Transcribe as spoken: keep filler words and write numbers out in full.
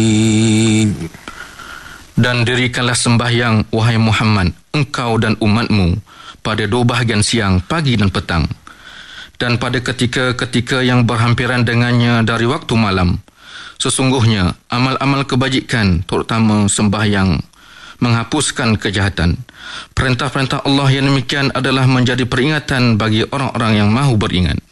Dan dirikanlah sembahyang, wahai Muhammad, engkau dan umatmu, pada dua bahagian siang, pagi dan petang. Dan pada ketika-ketika yang berhampiran dengannya dari waktu malam. Sesungguhnya, amal-amal kebajikan, terutama sembahyang, menghapuskan kejahatan. Perintah-perintah Allah yang demikian adalah menjadi peringatan bagi orang-orang yang mahu beringat.